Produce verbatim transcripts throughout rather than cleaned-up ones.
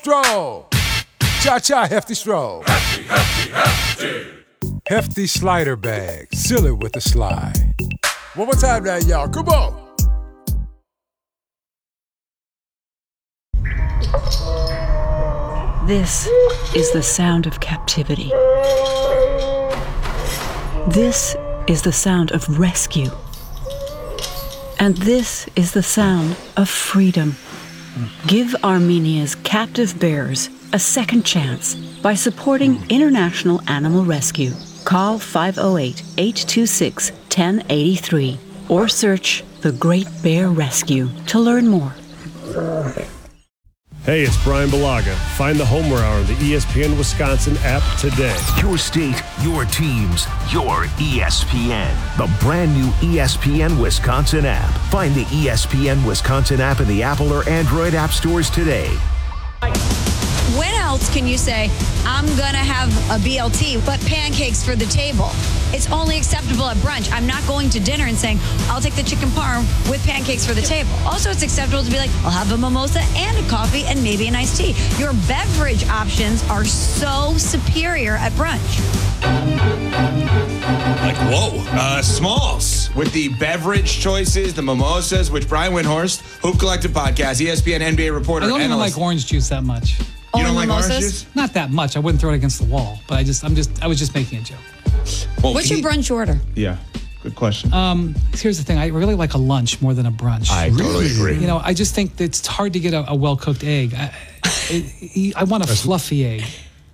Stroll. Cha-cha, hefty stroll. Hefty, hefty, hefty. Hefty slider bag. Seal it with a slide. One more time now, y'all. Come on. This is the sound of captivity. This is the sound of rescue. And this is the sound of freedom. Give Armenia's captive bears a second chance by supporting International Animal Rescue. Call five oh eight, eight two six, one oh eight three or search The Great Bear Rescue to learn more. Hey, it's Brian Balaga. Find the Homer Hour on the E S P N Wisconsin app today. Your state, your teams, your E S P N. The brand new E S P N Wisconsin app. Find the E S P N Wisconsin app in the Apple or Android app stores today. When else can you say, I'm going to have a B L T, but pancakes for the table? It's only acceptable at brunch. I'm not going to dinner and saying, I'll take the chicken parm with pancakes for the table. Also, it's acceptable to be like, I'll have a mimosa and a coffee and maybe an iced tea. Your beverage options are so superior at brunch. Like, whoa, uh, Smalls with the beverage choices, the mimosas, which Brian Windhorst, Hoop Collective Podcast, E S P N N B A reporter, I don't even analyst. like orange juice that much. You don't Only like mimosas? orange juice? Not that much. I wouldn't throw it against the wall, but I just, I'm just, I was just making a joke. Well, What's he- your brunch order? Yeah, good question. Um, here's the thing. I really like a lunch more than a brunch. I totally agree. You know, I just think that it's hard to get a, a well-cooked egg. I, it, I want a fluffy egg.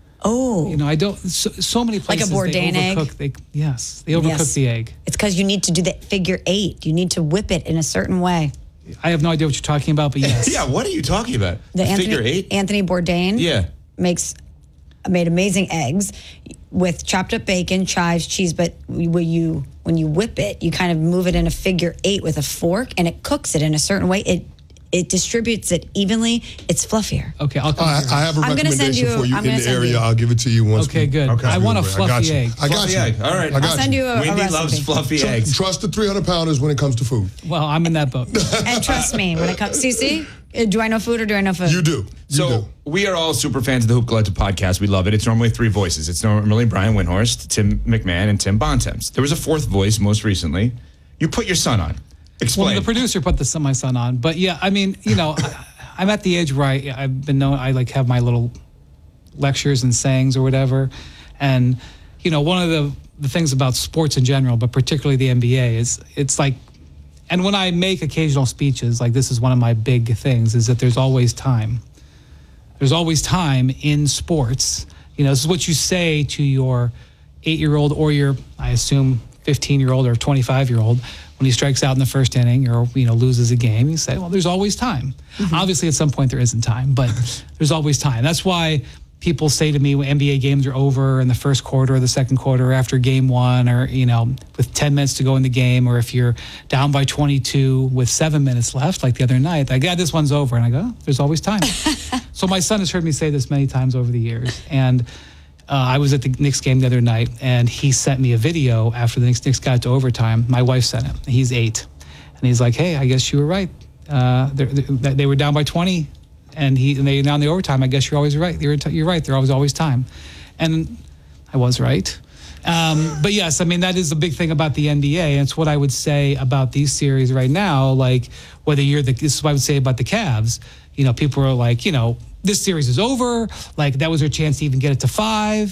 Oh. You know, I don't. So, so many Like a places Bourdain they egg? overcook. They, yes, they overcook Yes. the egg. It's because you need to do the figure eight. You need to whip it in a certain way. I have no idea what you're talking about, but yes. Yeah, what are you talking about? The Anthony, figure eight? Anthony Bourdain Yeah. makes made amazing eggs with chopped up bacon, chives, cheese. But when you when you whip it, you kind of move it in a figure eight with a fork, and it cooks it in a certain way. It it distributes it evenly. It's fluffier. Okay, I'll come. I, here. I have a I'm gonna send recommendation you- for you I'm in gonna the send area. you- I'll give it to you once. Okay, we- good. Okay, I want a I got fluffy you. egg. I got Fluffy you. egg. All right. I I'll got send you a, a Windy recipe. loves fluffy Tr- eggs. Trust the three hundred pounders when it comes to food. Well, I'm in that boat. And trust me, when it comes, Cece, uh, do I know food or do I know food? You do. You So do. we are all super fans of the Hoop Collective Podcast. We love it. It's normally three voices. It's normally Brian Windhorst, Tim McMahon, and Tim Bontemps. There was a fourth voice most recently. You put your son on. Explain. Well, the producer put the, my son on, but yeah, I mean, you know, I, I'm at the age where I, I've been known. I like have my little lectures and sayings or whatever, and you know, one of the the things about sports in general, but particularly the N B A, is it's like, and when I make occasional speeches, like this is one of my big things, is that there's always time. There's always time in sports. You know, this is what you say to your eight-year-old or your, I assume, fifteen-year-old or twenty-five-year-old when he strikes out in the first inning or, you know, loses a game. You say, well, there's always time. Mm-hmm. Obviously, at some point there isn't time, but there's always time. That's why people say to me when N B A games are over in the first quarter or the second quarter after game one, or, you know, with ten minutes to go in the game, or if you're down by twenty-two with seven minutes left, like the other night, like, yeah, this one's over. And I go, oh, there's always time. So my son has heard me say this many times over the years. And uh, I was at the Knicks game the other night, and he sent me a video after the Knicks, Knicks got to overtime. My wife sent him. He's eight. And he's like, hey, I guess you were right. Uh, they, they were down by twenty. And he and they now in the overtime. I guess you're always right. You're you're right. There's always always time, and I was right. Um, but yes, I mean that is the big thing about the N B A, and it's what I would say about these series right now. Like whether you're the this is what I would say about the Cavs. You know, people are like, you know, this series is over. Like that was their chance to even get it to five.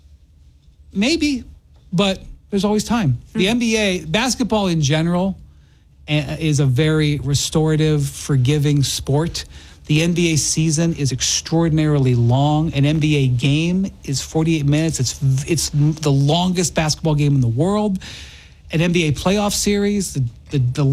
Maybe, but there's always time. Mm-hmm. The N B A basketball in general is a very restorative, forgiving sport. The N B A season is extraordinarily long. An N B A game is forty-eight minutes. It's it's the longest basketball game in the world. An N B A playoff series, the the, the